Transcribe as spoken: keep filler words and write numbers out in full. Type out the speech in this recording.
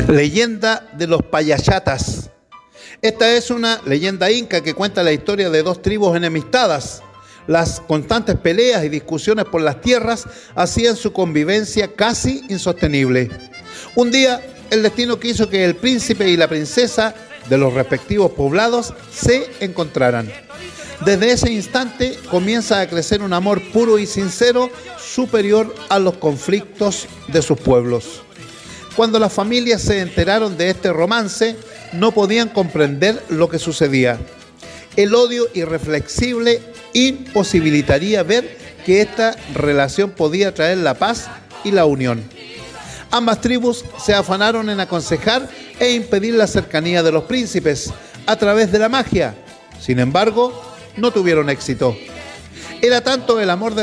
Leyenda de los Payachatas. Esta es una leyenda inca que cuenta la historia de dos tribus enemistadas. Las constantes peleas y discusiones por las tierras hacían su convivencia casi insostenible. Un día, el destino quiso que el príncipe y la princesa de los respectivos poblados se encontraran. Desde ese instante comienza a crecer un amor puro y sincero, superior a los conflictos de sus pueblos. Cuando las familias se enteraron de este romance, no podían comprender lo que sucedía. El odio irreflexible imposibilitaría ver que esta relación podía traer la paz y la unión. Ambas tribus se afanaron en aconsejar e impedir la cercanía de los príncipes a través de la magia. Sin embargo, no tuvieron éxito. Era tanto el amor de